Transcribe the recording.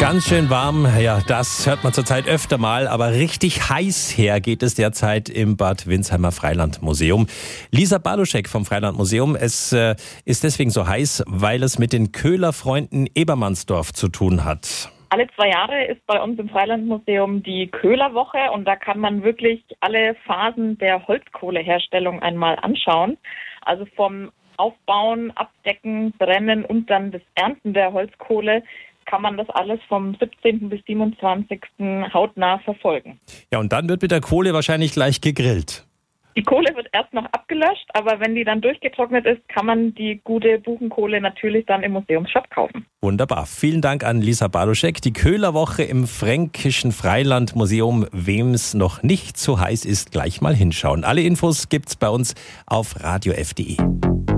Ganz schön warm, ja, das hört man zurzeit öfter mal, aber richtig heiß her geht es derzeit im Bad Windsheimer Freilandmuseum. Lisa Baluschek vom Freilandmuseum, es ist deswegen so heiß, weil es mit den Köhlerfreunden Ebermannsdorf zu tun hat. Alle 2 Jahre ist bei uns im Freilandmuseum die Köhlerwoche und da kann man wirklich alle Phasen der Holzkohleherstellung einmal anschauen. Also vom Aufbauen, Abdecken, Brennen und dann das Ernten der Holzkohle kann man das alles vom 17. bis 27. hautnah verfolgen. Ja, und dann wird mit der Kohle wahrscheinlich gleich gegrillt. Die Kohle wird erst noch abgelöscht, aber wenn die dann durchgetrocknet ist, kann man die gute Buchenkohle natürlich dann im Museumsshop kaufen. Wunderbar. Vielen Dank an Lisa Baluschek. Die Köhlerwoche im Fränkischen Freilandmuseum. Wem es noch nicht so heiß ist, gleich mal hinschauen. Alle Infos gibt's bei uns auf radiof.de.